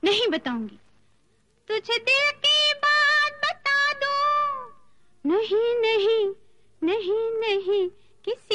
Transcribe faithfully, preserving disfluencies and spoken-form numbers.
नहीं बताऊंगी। तुझे दिल की बात बता दूं। नहीं नहीं नहीं नहीं किसी